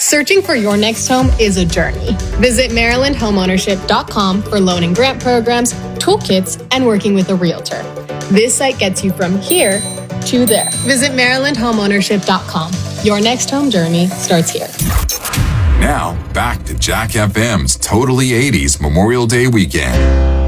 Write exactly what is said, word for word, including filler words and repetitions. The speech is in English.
Searching for your next home is a journey. Visit maryland homeownership dot com for loan and grant programs, toolkits, and working with a realtor. This site gets you from here to there. Visit maryland homeownership dot com. Your next home journey starts here. Now, back to Jack F M's Totally eighties Memorial Day Weekend.